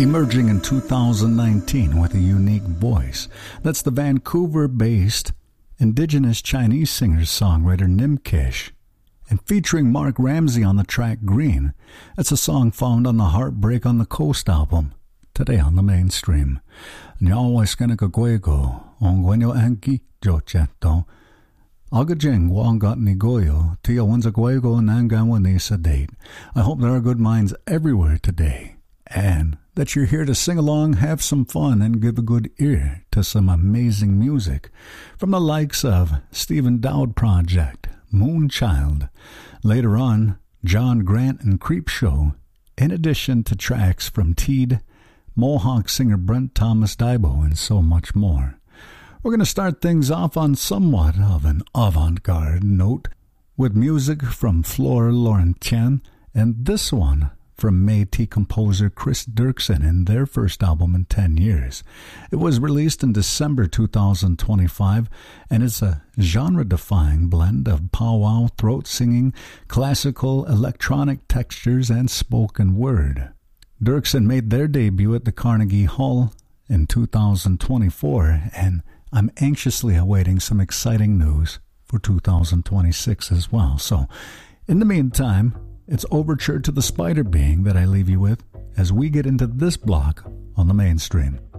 Emerging in 2019 with a unique voice. That's the Vancouver-based Indigenous Chinese singer-songwriter Nimkesh. And featuring Mark Ramsey on the track Green. That's a song found on the Heartbreak on the Coast album. Today on the mainstream. Nyawaskanika Guego, Ongwenyo Anki, Jocheto. Agajing Wangat Nigoyo, Tia Wanza Guego, Nanganwanesa date. I hope there are good minds everywhere today. And that you're here to sing along, have some fun, and give a good ear to some amazing music from the likes of Stephen Dowd Project, Moonchild, later on John Grant and Creepshow, in addition to tracks from Teed, Mohawk singer Brent Thomas Daibo, and so much more. We're going to start things off on somewhat of an avant-garde note with music from Flora Laurentien, and this one from Métis composer Chris Dirksen in their first album in 10 years. It was released in December 2025, and it's a genre-defying blend of powwow, throat singing, classical, electronic textures, and spoken word. Dirksen made their debut at the Carnegie Hall in 2024, and I'm anxiously awaiting some exciting news for 2026 as well. So, in the meantime, it's Overture to the Spider Being that I leave you with as we get into this block on the mainstream.